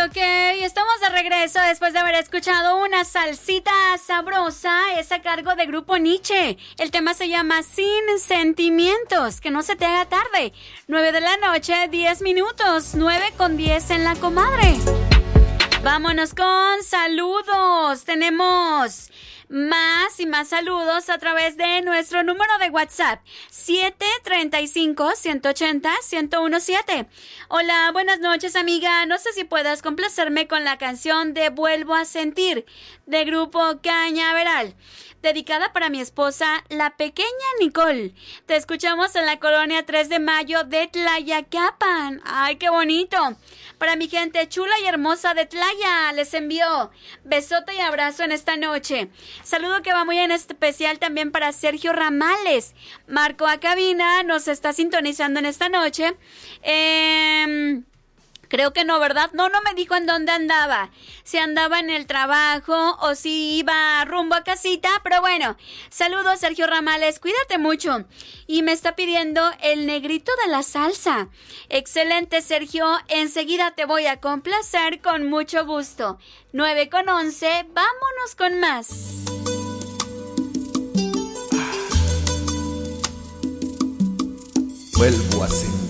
ok, estamos de regreso después de haber escuchado una salsita sabrosa, es a cargo de Grupo Nietzsche. El tema se llama Sin Sentimientos, que no se te haga tarde. 9 de la noche, 10 minutos, 9:10 en La Comadre. Vámonos con saludos. Tenemos más y más saludos a través de nuestro número de WhatsApp 735-180-1017. Hola, buenas noches, amiga. No sé si puedas complacerme con la canción de Vuelvo a Sentir de Grupo Cañaveral, dedicada para mi esposa, la pequeña Nicole. Te escuchamos en la colonia 3 de Mayo de Tlayacapan. ¡Ay, qué bonito! Para mi gente chula y hermosa de Tlaya, les envío besote y abrazo en esta noche. Saludo que va muy en especial también para Sergio Ramales. Marco a cabina, nos está sintonizando en esta noche. Creo que no, ¿verdad? No me dijo en dónde andaba. Si andaba en el trabajo o si iba rumbo a casita. Pero bueno, saludos Sergio Ramales, cuídate mucho. Y me está pidiendo el negrito de la salsa. Excelente, Sergio. Enseguida te voy a complacer con mucho gusto. 9:11, vámonos con más. Vuelvo a sentir